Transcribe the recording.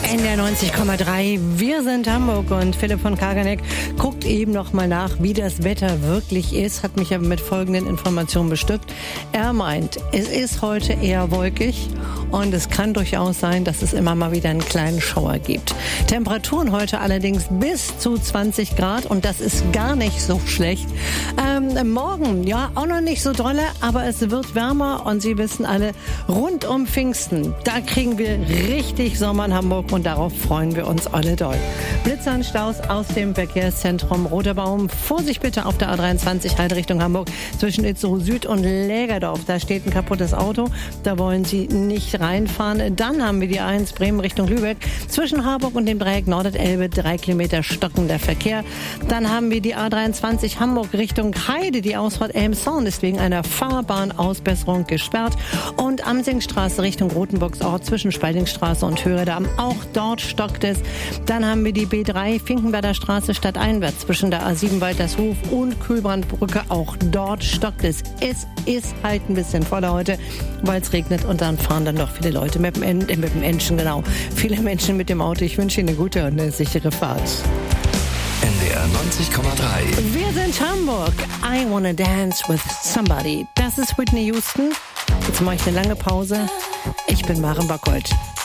NDR 90,3. Wir sind Hamburg und Philipp von Kaganeck guckt eben noch mal nach, wie das Wetter wirklich ist, hat mich aber mit folgenden Informationen bestückt. Er meint, es ist heute eher wolkig und es kann durchaus sein, dass es immer mal wieder einen kleinen Schauer gibt. Temperaturen heute allerdings bis zu 20 Grad und das ist gar nicht so schlecht. Morgen, ja, auch noch nicht so dolle, aber es wird wärmer und Sie wissen alle, rund um Pfingsten, da kriegen wir richtig Sommer in Hamburg und darauf freuen wir uns alle doll. Blitzernstaus aus dem Verkehrszentrum Roter Baum. Vorsicht bitte auf der A23 Heide Richtung Hamburg zwischen Itzehoe Süd und Lägerdorf. Da steht ein kaputtes Auto, da wollen Sie nicht reinfahren. Dann haben wir die A1 Bremen Richtung Lübeck zwischen Harburg und dem Dreieck Nordet-Elbe 3 Kilometer stockender Verkehr. Dann haben wir die A23 Hamburg Richtung Heide. Die Ausfahrt Elmshorn ist wegen einer Fahrbahnausbesserung gesperrt. Und Amsingstraße Richtung Rotenburgsort zwischen Spaldingstraße und Höredamm. Auch dort stockt es. Dann haben wir die B3 Finkenwerder Straße stadteinwärts zwischen der A7 Waltershof und Kühlbrandbrücke. Auch dort stockt es. Es ist halt ein bisschen voller heute, weil es regnet und dann fahren dann doch viele Leute mit dem Entchen, genau. Viele Menschen mit dem Auto. Ich wünsche Ihnen eine gute und eine sichere Fahrt. NDR 90,3. Wir sind Hamburg. I wanna dance with somebody. Das ist Whitney Houston. Jetzt mache ich eine lange Pause. Ich bin Maren Backholt.